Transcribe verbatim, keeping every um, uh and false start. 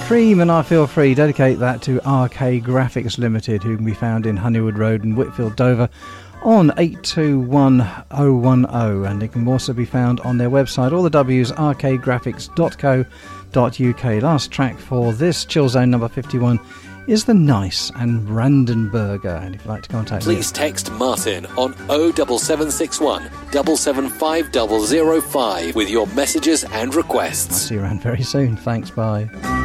Cream and I Feel Free, dedicate that to R K Graphics Limited, who can be found in Honeywood Road in Whitfield, Dover, on eight two one oh one oh, and it can also be found on their website, all the W's, r k graphics dot co dot u k. Last track for this Chill Zone number fifty-one is The Nice and Brandenburger, and if you'd like to contact Please me, text Martin on oh seven seven six one, seven seven five zero zero five with your messages and requests. I'll see you around very soon. Thanks, bye.